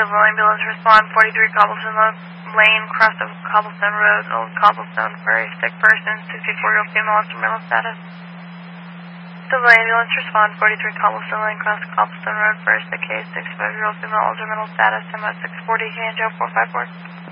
Civil ambulance respond 43 Cobblestone Lane, cross of Cobblestone Road, Old Cobblestone, Prairie, sick person, 64-year-old female, instrumental status. Civil ambulance respond 43 Cobblestone Lane, cross of Cobblestone Road, Prairie, sick case, 65-year-old female, instrumental status, time at 6:40, hand job 454.